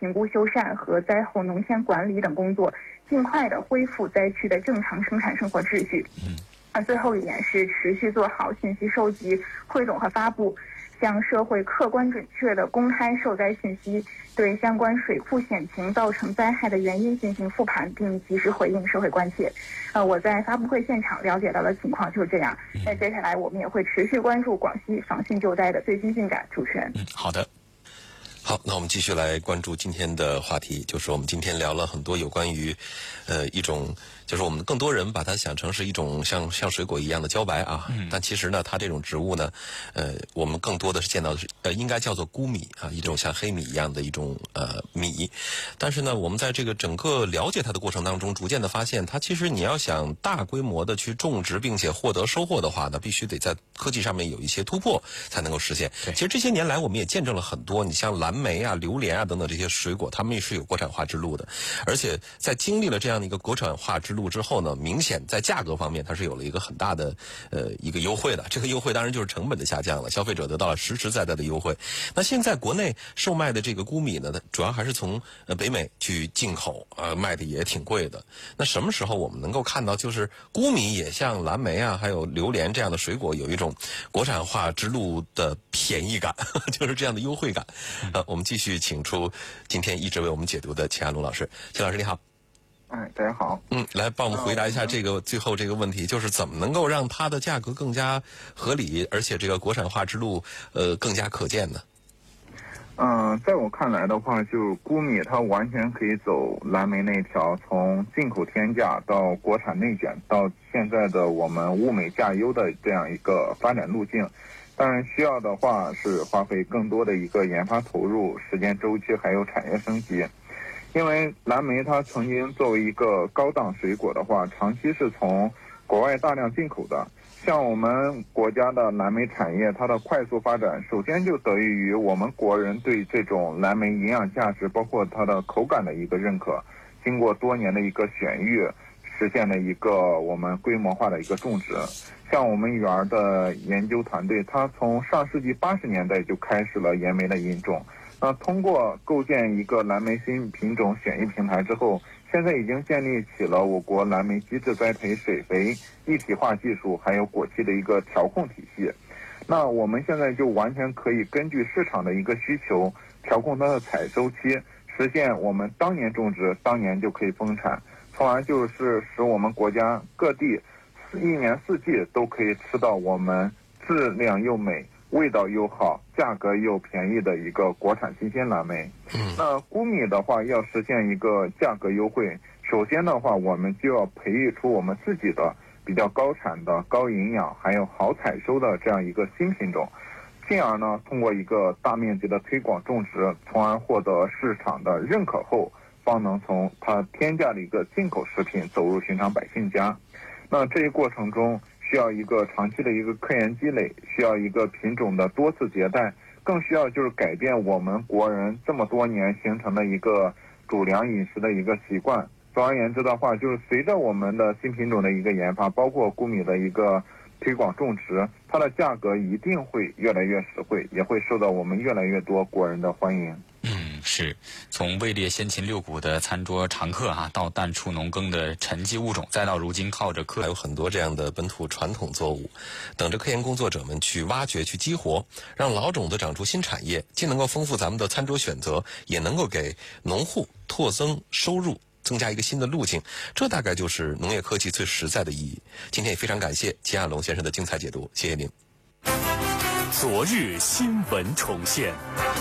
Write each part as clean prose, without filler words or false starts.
评估修缮和灾后农田管理等工作，尽快的恢复灾区的正常生产生活秩序。最后一点是持续做好信息收集、汇总和发布，向社会客观准确的公开受灾信息，对相关水库险情造成灾害的原因进行复盘，并及时回应社会关切。我在发布会现场了解到的情况就是这样。那接下来我们也会持续关注广西防汛救灾的最新进展。主持人， 好的。好，那我们继续来关注今天的话题，就是我们今天聊了很多有关于，一种就是我们更多人把它想成是一种像水果一样的茭白啊，但其实呢，它这种植物呢，我们更多的是见到的是应该叫做菇米啊，一种像黑米一样的一种米，但是呢，我们在这个整个了解它的过程当中，逐渐的发现，它其实你要想大规模的去种植并且获得收获的话呢，必须得在科技上面有一些突破才能够实现。其实这些年来我们也见证了很多，你像蓝莓啊、榴莲啊等等这些水果，它们也是有国产化之路的，而且在经历了这样的一个国产化之路之后呢，明显在价格方面它是有了一个很大的一个优惠的。这个优惠当然就是成本的下降了，消费者得到了实实在在的优惠。那现在国内售卖的这个菇米呢，主要还是从北美去进口，卖的也挺贵的。那什么时候我们能够看到就是菇米也像蓝莓啊还有榴莲这样的水果有一种国产化之路的便宜感，就是这样的优惠感？我们继续请出今天一直为我们解读的钱安龙老师。钱老师你好。 大家好。 来帮我们回答一下这个最后这个问题，就是怎么能够让它的价格更加合理，而且这个国产化之路更加可见呢？ 在我看来的话，就菇米它完全可以走蓝莓那条，从进口天价到国产内卷，到现在的我们物美价优的这样一个发展路径。当然需要的话是花费更多的一个研发投入、时间周期还有产业升级。因为蓝莓它曾经作为一个高档水果的话，长期是从国外大量进口的。像我们国家的蓝莓产业，它的快速发展，首先就得益于我们国人对这种蓝莓营养价值，包括它的口感的一个认可。经过多年的一个选育，实现了一个我们规模化的一个种植。像我们园的研究团队，它从上世纪80年代就开始了研莓的引种。通过构建一个蓝莓新品种选育平台之后，现在已经建立起了我国蓝莓机制栽培、水肥一体化技术，还有果期的一个调控体系。那我们现在就完全可以根据市场的一个需求，调控它的采收期，实现我们当年种植，当年就可以丰产，从而就是使我们国家各地一年四季都可以吃到我们质量又美、味道又好、价格又便宜的一个国产新鲜蓝莓。那菇米的话，要实现一个价格优惠，首先的话，我们就要培育出我们自己的比较高产的、高营养还有好采收的这样一个新品种，进而呢，通过一个大面积的推广种植，从而获得市场的认可后，方能从它天价的一个进口食品走入寻常百姓家。那这一过程中，需要一个长期的一个科研积累，需要一个品种的多次迭代，更需要就是改变我们国人这么多年形成的一个主粮饮食的一个习惯。总而言之的话，就是随着我们的新品种的一个研发，包括菇米的一个推广种植，它的价格一定会越来越实惠，也会受到我们越来越多国人的欢迎。 是从位列先秦6谷的餐桌常客到淡出农耕的沉寂物种，再到如今靠着还有很多这样的本土传统作物，等着科研工作者们去挖掘、去激活，让老种子长出新产业，既能够丰富咱们的餐桌选择，也能够给农户拓增收入，增加一个新的路径。这大概就是农业科技最实在的意义。今天也非常感谢钱亚龙先生的精彩解读，谢谢您。 昨日新闻重现，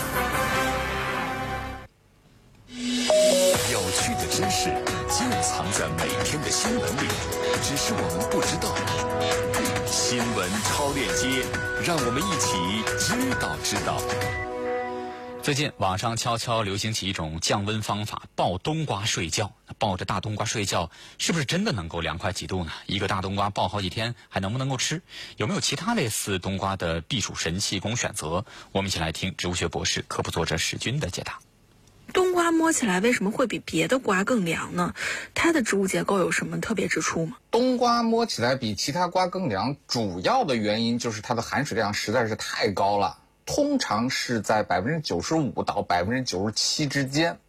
有趣的知识就藏在每天的新闻里，只是我们不知道。新闻超链接，让我们一起知道。 最近网上悄悄流行起一种降温方法，抱冬瓜睡觉。抱着大冬瓜睡觉，是不是真的能够凉快几度呢？一个大冬瓜抱好几天，还能不能够吃？有没有其他类似冬瓜的避暑神器供选择？我们一起来听植物学博士、科普作者史军的解答。 冬瓜摸起来为什么会比别的瓜更凉呢？它的植物结构有什么特别之处吗？ 冬瓜摸起来比其他瓜更凉，主要的原因就是它的含水量实在是太高了，通常是在95%到97%之间。